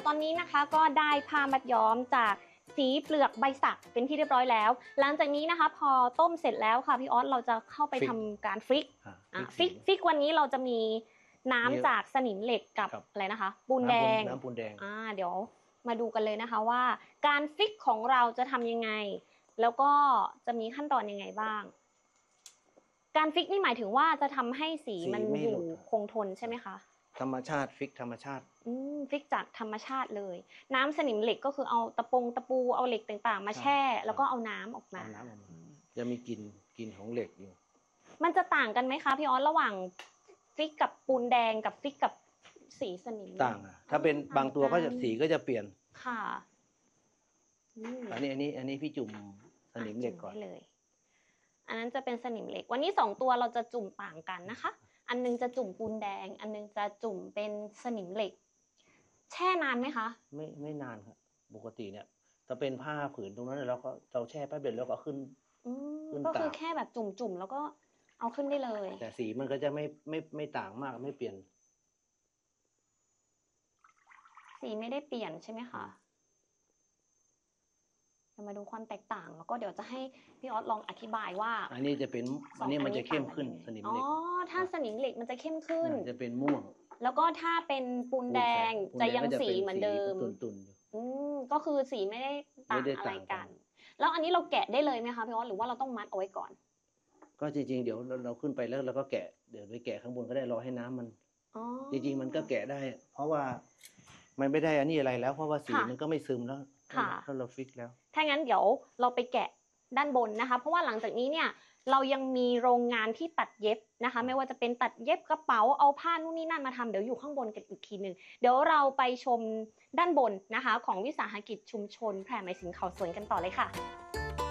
ตอนนี้นะคะก็ได้ผ้ามัดย้อมจากสีเปลือกใบสักเป็นที่เรียบร้อยแล้วหลังจากนี้นะคะพอต้มเสร็จแล้วค่ะพี่ออสเราจะเข้าไปทำการฟิกฟิกวันนี้เราจะมีน้ำจากสนิมเหล็กกับอะไรนะคะปูนแดงน้ำปูนแดงเดี๋ยวมาดูกันเลยนะคะว่าการฟิกของเราจะทำยังไงแล้วก็จะมีขั้นตอนยังไงบ้างการฟิกนี่หมายถึงว่าจะทำให้สีมันอยู่คงทนใช่ไหมคะธรรมชาติฟิกธรรมชาติฟิกจากธรรมชาติเลยน้ำสนิมเหล็กก็คือเอาตะปูเอาเหล็กต่างๆมาแช่แล้วก็เอาน้ำออกมาจะมีกลิ่นของเหล็กอยู่มันจะต่างกันไหมคะพี่ออสระหว่างฟิกกับปูนแดงกับฟิกกับสีสนิมต่างถ้าเป็นบางตัวก็จะสีก็จะเปลี่ยนค่ะอันนี้พี่จุ่มสนิมเหล็กก่อนเลยอันนั้นจะเป็นสนิมเหล็กวันนี้2ตัวเราจะจุ่มต่างกันนะคะอันนึงจะจุ่มปูนแดงอันนึงจะจุ่มเป็นสนิมเหล็กแช่นานไหมคะไม่นานครับปกติเนี่ยถ้าเป็นผ้าผืนตรงนั้นเราแช่แป๊บเดียวแล้วก็ขึ้นก็คือแค่แบบจุ่มแล้วก็เอาขึ้นได้เลยแต่สีมันก็จะไม่ต่างมากไม่เปลี่ยนสีไม่ได้เปลี่ยนใช่ไหมคะจะมาดูความแตกต่างแล้วก็เดี๋ยวจะให้พี่ออสลองอธิบายว่าอันนี้มันจะเข้มขึ้นสนิมเหล็กถ้าสนิมเหล็กมันจะเข้มขึ้นจะเป็นม่วงแล้วก็ถ้าเป็นปูนแดงจะยังสีเหมือนเดิมตุ่นก็คือสีไม่ได้ต่างอะไรกันแล้วอันนี้เราแกะได้เลยไหมคะพี่ออสหรือว่าเราต้องมัดเอาไว้ก่อนก็จริงๆเดี๋ยวเราขึ้นไปแล้วเราก็แกะเดี๋ยวไปแกะข้างบนก็ได้รอให้น้ำมันจริงๆมันก็แกะได้เพราะว่ามันไม่ได้อันนี้อะไรแล้วเพราะว่าสีมันก็ไม่ซึมแล้วถ้าเราฟิกแล้วถ้างั้นเดี๋ยวเราไปแกะด้านบนนะคะเพราะว่าหลังจากนี้เนี่ยเรายังมีโรงงานที่ตัดเย็บนะคะไม่ว่าจะเป็นตัดเย็บกระเป๋าเอาผ้านู่นนี่นั่นมาทำเดี๋ยวอยู่ข้างบนกันอีกทีหนึ่งเดี๋ยวเราไปชมด้านบนนะคะของวิสาหกิจชุมชนแพร่ไหมสินเขาสวนกันต่อเลยค่ะ